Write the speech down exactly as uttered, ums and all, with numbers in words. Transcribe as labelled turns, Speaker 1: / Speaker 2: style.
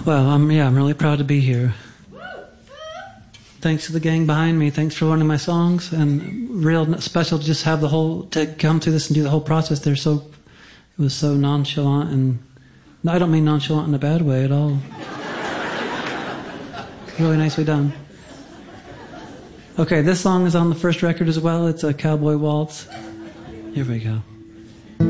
Speaker 1: Well, I'm, yeah, I'm really proud to be here. Thanks to the gang behind me. Thanks for learning my songs, and real special to just have the whole, to come through this and do the whole process. They're so, it was so nonchalant, and no, I don't mean nonchalant in a bad way at all. Really nicely done. Okay, this song is on the first record as well. It's a cowboy waltz. Here we go.